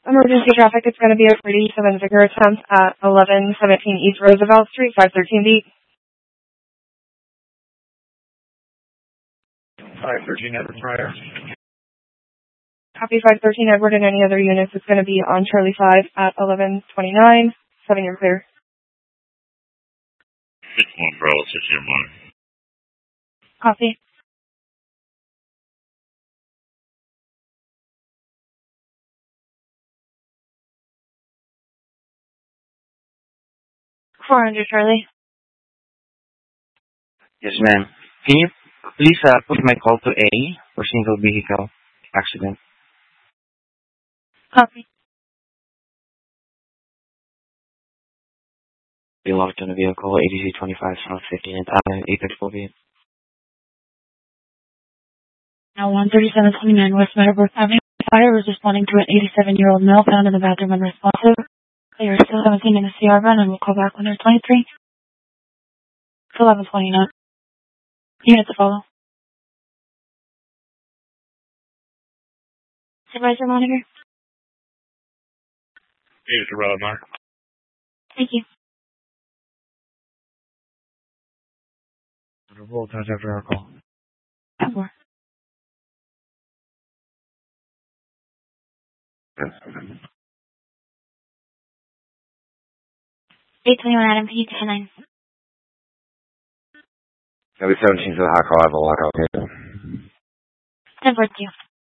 Emergency traffic, it's going to be a 37 Vigor attempt at 1117 East Roosevelt Street, 513 beat. 513 Edward prior. Copy 513 Edward and any other units. It's going to be on Charlie 5 at 1129. 7, you're clear. 6-1 Bravo, 6 your mind. Copy. $400 Charlie. Yes, ma'am. Can you please put my call to A for single vehicle accident? Copy. Be locked on the vehicle, ADC 25 South 15th Avenue, Apex Boulevard. Now 13729 West Meadowbrook Avenue. Fire was responding to an 87-year-old male found in the bathroom unresponsive. They are still 17 in the CR run and will call back when there's 23. It's 1129. Units to follow. Supervisor monitor. Here's the road, Mark. Thank you. Roll times after our call. 4. Adam, can you 10-9? That'll be 17 to the high call. I have a lockout table. 10-4-2.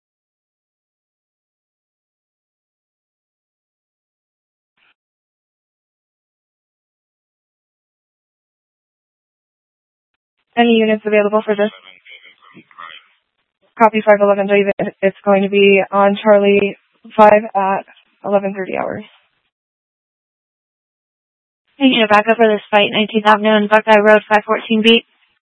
Any units available for this? Copy 511 David. It's going to be on Charlie 5 at 11:30 hours. I need a backup for this fight, 19th Avenue and Buckeye Road, 514 beat.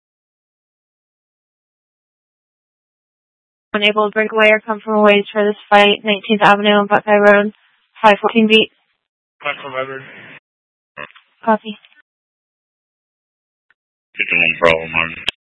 Unable to break away or come from a ways for this fight, 19th Avenue and Buckeye Road, 514 beat. Michael Weber. Copy. 51 Bravo, Mark.